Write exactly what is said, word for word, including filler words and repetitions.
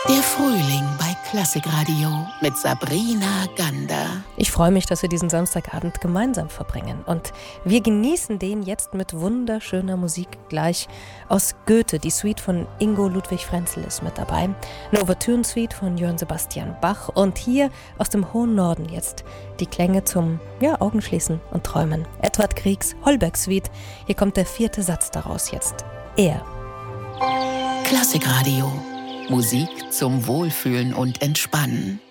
Der Frühling bei Klassikradio mit Sabrina Gander. Ich freue mich, dass wir diesen Samstagabend gemeinsam verbringen. Und wir genießen den jetzt mit wunderschöner Musik gleich aus Goethe. Die Suite von Ingo Ludwig Frenzel ist mit dabei. Eine Ouvertüren-Suite von Johann Sebastian Bach. Und hier aus dem hohen Norden jetzt die Klänge zum ja, Augenschließen und Träumen. Edvard Griegs Holberg-Suite. Hier kommt der vierte Satz daraus jetzt. Er. Klassikradio. Musik zum Wohlfühlen und Entspannen.